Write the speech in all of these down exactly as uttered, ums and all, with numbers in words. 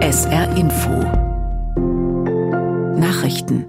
S R Info Nachrichten.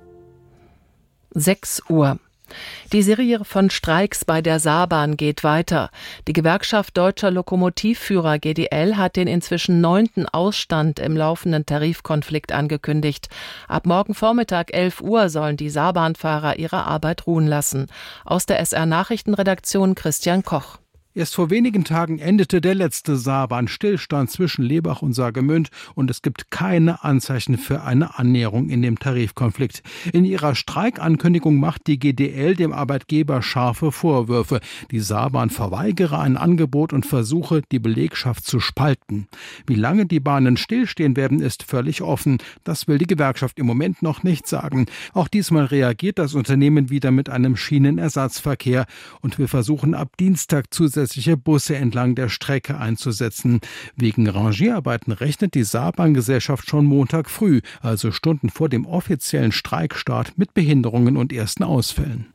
sechs Uhr. Die Serie von Streiks bei der Saarbahn geht weiter. Die Gewerkschaft Deutscher Lokomotivführer G D L hat den inzwischen neunten Ausstand im laufenden Tarifkonflikt angekündigt. Ab morgen Vormittag elf Uhr sollen die Saarbahnfahrer ihre Arbeit ruhen lassen. Aus der S R-Nachrichtenredaktion Christian Koch. Erst vor wenigen Tagen endete der letzte Saarbahn-Stillstand zwischen Lebach und Saargemünd und es gibt keine Anzeichen für eine Annäherung in dem Tarifkonflikt. In ihrer Streikankündigung macht die G D L dem Arbeitgeber scharfe Vorwürfe. Die Saarbahn verweigere ein Angebot und versuche, die Belegschaft zu spalten. Wie lange die Bahnen stillstehen werden, ist völlig offen. Das will die Gewerkschaft im Moment noch nicht sagen. Auch diesmal reagiert das Unternehmen wieder mit einem Schienenersatzverkehr und wir versuchen ab Dienstag zusätzlich Busse entlang der Strecke einzusetzen. Wegen Rangierarbeiten rechnet die Saarbahngesellschaft schon Montag früh, also Stunden vor dem offiziellen Streikstart, mit Behinderungen und ersten Ausfällen.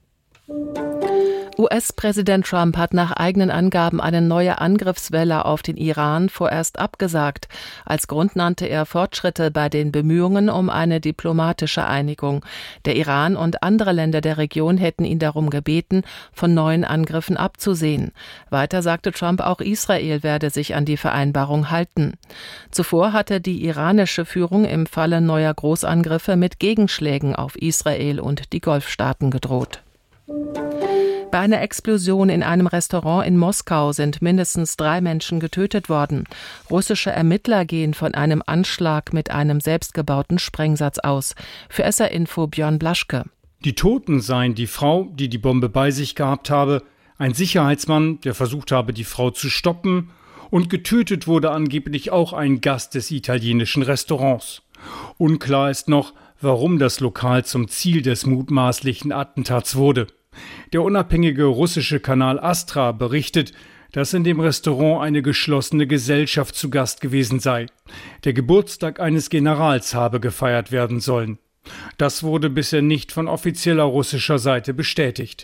U S-Präsident Trump hat nach eigenen Angaben eine neue Angriffswelle auf den Iran vorerst abgesagt. Als Grund nannte er Fortschritte bei den Bemühungen um eine diplomatische Einigung. Der Iran und andere Länder der Region hätten ihn darum gebeten, von neuen Angriffen abzusehen. Weiter sagte Trump, auch Israel werde sich an die Vereinbarung halten. Zuvor hatte die iranische Führung im Falle neuer Großangriffe mit Gegenschlägen auf Israel und die Golfstaaten gedroht. Bei einer Explosion in einem Restaurant in Moskau sind mindestens drei Menschen getötet worden. Russische Ermittler gehen von einem Anschlag mit einem selbstgebauten Sprengsatz aus. Für S R Info Björn Blaschke. Die Toten seien die Frau, die die Bombe bei sich gehabt habe, ein Sicherheitsmann, der versucht habe, die Frau zu stoppen, und getötet wurde angeblich auch ein Gast des italienischen Restaurants. Unklar ist noch, warum das Lokal zum Ziel des mutmaßlichen Attentats wurde. Der unabhängige russische Kanal Astra berichtet, dass in dem Restaurant eine geschlossene Gesellschaft zu Gast gewesen sei. Der Geburtstag eines Generals habe gefeiert werden sollen. Das wurde bisher nicht von offizieller russischer Seite bestätigt.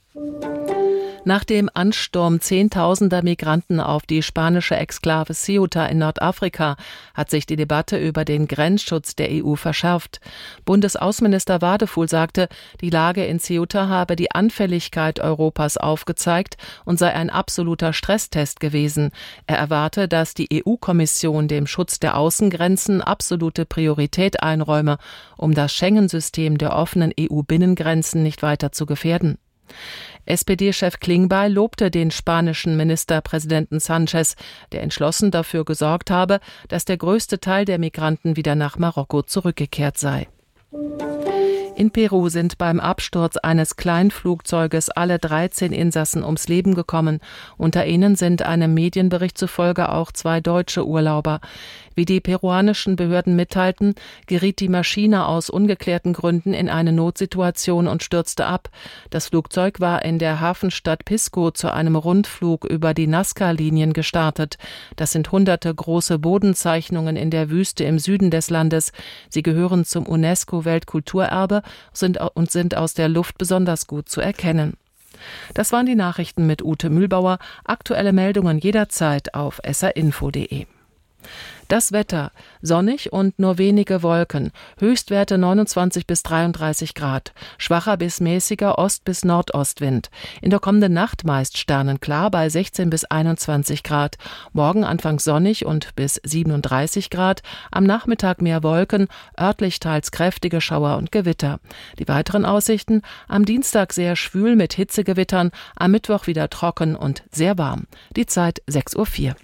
Nach dem Ansturm zehntausender Migranten auf die spanische Exklave Ceuta in Nordafrika hat sich die Debatte über den Grenzschutz der E U verschärft. Bundesaußenminister Wadefuhl sagte, die Lage in Ceuta habe die Anfälligkeit Europas aufgezeigt und sei ein absoluter Stresstest gewesen. Er erwarte, dass die E U-Kommission dem Schutz der Außengrenzen absolute Priorität einräume, um das Schengen-System der offenen E U-Binnengrenzen nicht weiter zu gefährden. S P D-Chef Klingbeil lobte den spanischen Ministerpräsidenten Sánchez, der entschlossen dafür gesorgt habe, dass der größte Teil der Migranten wieder nach Marokko zurückgekehrt sei. In Peru sind beim Absturz eines Kleinflugzeuges alle dreizehn Insassen ums Leben gekommen. Unter ihnen sind einem Medienbericht zufolge auch zwei deutsche Urlauber. Wie die peruanischen Behörden mitteilten, geriet die Maschine aus ungeklärten Gründen in eine Notsituation und stürzte ab. Das Flugzeug war in der Hafenstadt Pisco zu einem Rundflug über die Nazca-Linien gestartet. Das sind hunderte große Bodenzeichnungen in der Wüste im Süden des Landes. Sie gehören zum UNESCO-Weltkulturerbe sind und sind aus der Luft besonders gut zu erkennen. Das waren die Nachrichten mit Ute Mühlbauer. Aktuelle Meldungen jederzeit auf s r info punkt de. Das Wetter: sonnig und nur wenige Wolken, Höchstwerte neunundzwanzig bis dreiunddreißig Grad, schwacher bis mäßiger Ost- bis Nordostwind. In der kommenden Nacht meist sternenklar bei sechzehn bis einundzwanzig Grad, morgen anfangs sonnig und bis siebenunddreißig Grad, am Nachmittag mehr Wolken, örtlich teils kräftige Schauer und Gewitter. Die weiteren Aussichten: am Dienstag sehr schwül mit Hitzegewittern, am Mittwoch wieder trocken und sehr warm. Die Zeit sechs Uhr vier.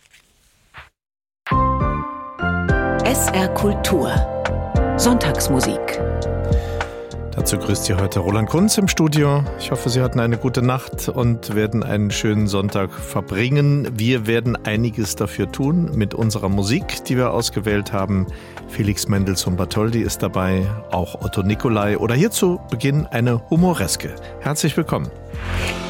S R Kultur Sonntagsmusik. Dazu grüßt Sie heute Roland Kunz im Studio. Ich hoffe, Sie hatten eine gute Nacht und werden einen schönen Sonntag verbringen. Wir werden einiges dafür tun mit unserer Musik, die wir ausgewählt haben. Felix Mendelssohn-Bartholdy ist dabei, auch Otto Nicolai oder hier zu Beginn eine Humoreske. Herzlich willkommen.